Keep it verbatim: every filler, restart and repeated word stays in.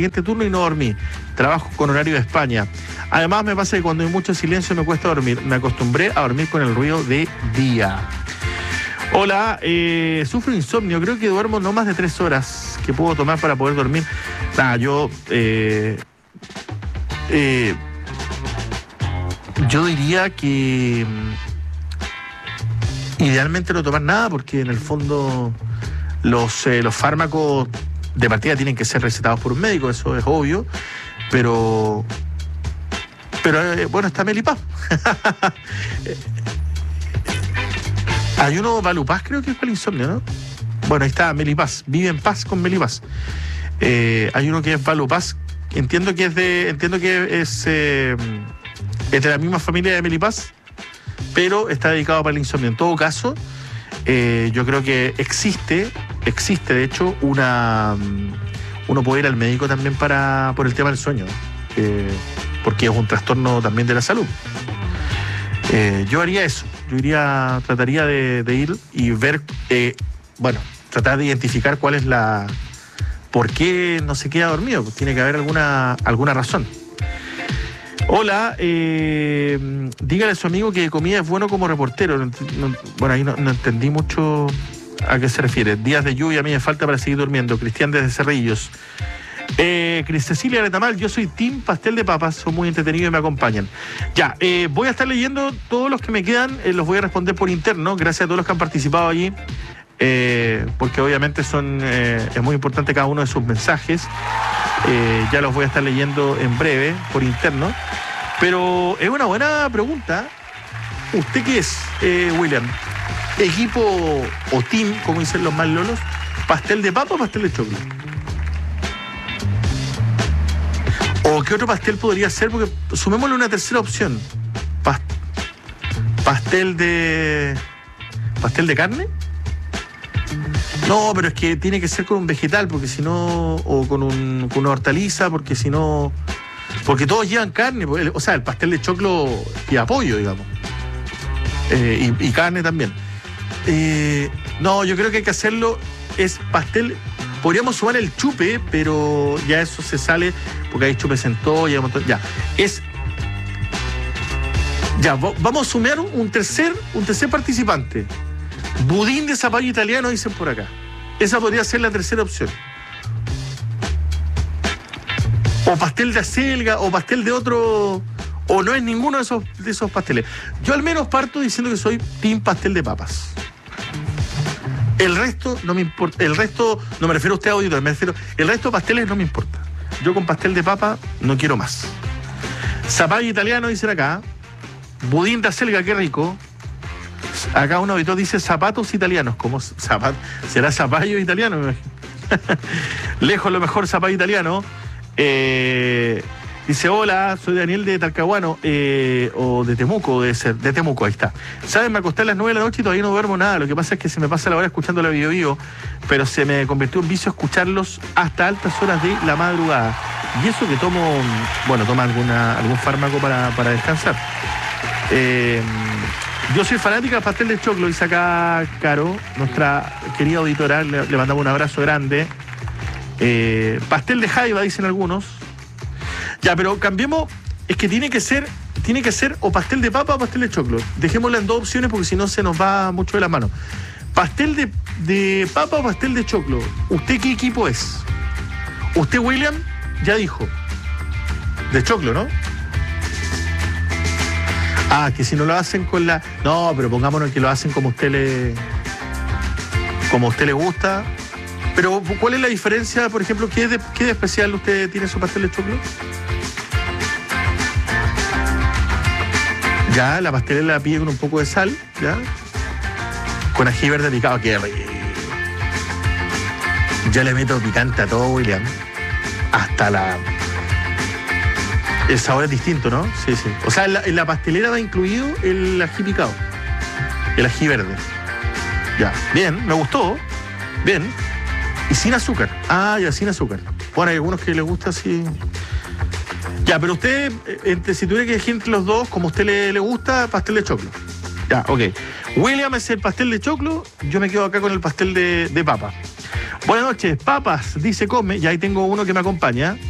siguiente turno y no dormí. Trabajo con horario de España. Además me pasa que cuando hay mucho silencio me cuesta dormir. Me acostumbré a dormir con el ruido de día. Hola, eh, sufro insomnio. Creo que duermo no más de tres horas que puedo tomar para poder dormir. Nada, yo... Eh, eh, yo diría que... Idealmente no tomar nada, porque en el fondo los, eh, los fármacos de partida tienen que ser recetados por un médico, eso es obvio, pero pero eh, bueno, está Melipaz. Hay uno Valupaz, creo que es para el insomnio, ¿no? Bueno, ahí está Melipaz, vive en paz con Melipaz. Eh, hay uno que es Valupaz, entiendo que es de, entiendo que es, eh, es de la misma familia de Melipaz, pero está dedicado para el insomnio. En todo caso, eh, yo creo que existe, existe de hecho, una uno puede ir al médico también para por el tema del sueño, eh, porque es un trastorno también de la salud. Eh, yo haría eso, yo iría, trataría de, de ir y ver, eh, bueno, tratar de identificar cuál es la, por qué no se queda dormido, pues tiene que haber alguna, alguna razón. Hola, eh, dígale a su amigo que comida es bueno como reportero. No, no, bueno, ahí no, no entendí mucho a qué se refiere. Días de lluvia a mí me falta para seguir durmiendo. Cristian desde Cerrillos. Eh, Cris Cecilia Retamal, yo soy team pastel de papas, son muy entretenidos y me acompañan. Ya, eh, voy a estar leyendo todos los que me quedan, eh, los voy a responder por interno, gracias a todos los que han participado allí. Eh, porque obviamente son eh, es muy importante cada uno de sus mensajes. Eh, ya los voy a estar leyendo en breve por interno, pero es una buena pregunta. ¿Usted qué es, eh, William? ¿Equipo o team, como dicen los más lolos? ¿Pastel de papa o pastel de choclo? ¿O qué otro pastel podría ser? Porque sumémosle una tercera opción. Pas- pastel de pastel de carne. No, pero es que tiene que ser con un vegetal, porque si no, o con, un, con una hortaliza, porque si no, porque todos llevan carne, o sea, el pastel de choclo lleva pollo, digamos, eh, y, y carne también. Eh, no, yo creo que hay que hacerlo, es pastel, podríamos sumar el chupe, pero ya eso se sale, porque hay chupe centolla, un montón, ya, es, ya, vamos a sumar un tercer, un tercer participante. Budín de zapallo italiano, dicen por acá. Esa podría ser la tercera opción. O pastel de acelga, o pastel de otro... O no es ninguno de esos, de esos pasteles. Yo al menos parto diciendo que soy team pastel de papas. El resto no me importa. El resto, no me refiero a usted, auditor, me refiero... El resto de pasteles no me importa. Yo con pastel de papa no quiero más. Zapallo italiano, dicen acá. Budín de acelga, qué rico. Acá un auditor dice zapatos italianos. ¿Cómo zapat- será zapallo italiano? Me imagino. Lejos lo mejor zapallo italiano. Eh, dice, hola, soy Daniel de Talcahuano, eh, o de Temuco, debe ser, de Temuco, ahí está. ¿Saben? Me acosté a las nueve de la noche y todavía no duermo nada. Lo que pasa es que se me pasa la hora escuchando la Bio Bio, pero se me convirtió en vicio escucharlos hasta altas horas de la madrugada. Y eso que tomo, bueno, toma alguna, algún fármaco para, para descansar. Eh... Yo soy fanática del pastel de choclo, dice acá Caro, nuestra querida auditora, le, le mandamos un abrazo grande. Eh, pastel de jaiba, dicen algunos. Ya, pero cambiemos, es que tiene que ser, tiene que ser o pastel de papa o pastel de choclo. Dejémosla en dos opciones porque si no se nos va mucho de las manos. Pastel de, de papa o pastel de choclo. ¿Usted qué equipo es? Usted, William, ya dijo. De choclo, ¿no? Ah, que si no lo hacen con la... No, pero pongámonos que lo hacen como usted le... Como a usted le gusta. Pero, ¿cuál es la diferencia, por ejemplo? ¿Qué de, qué de especial usted tiene su pastel de choclo? Ya, la pastelera la pide con un poco de sal, ¿ya? Con ají verde picado, qué rico. Yo le meto picante a todo, William. Hasta la... El sabor es distinto, ¿no? Sí, sí. O sea, en la, en la pastelera va incluido el ají picado. El ají verde. Ya. Bien, me gustó. Bien. Y sin azúcar. Ah, ya, sin azúcar. Bueno, hay algunos que les gusta así. Ya, pero usted, entre, si tuviera que elegir entre los dos, como a usted le, le gusta, pastel de choclo. Ya, ok. William es el pastel de choclo, yo me quedo acá con el pastel de, de papa. Buenas noches, papas, dice Come, y ahí tengo uno que me acompaña.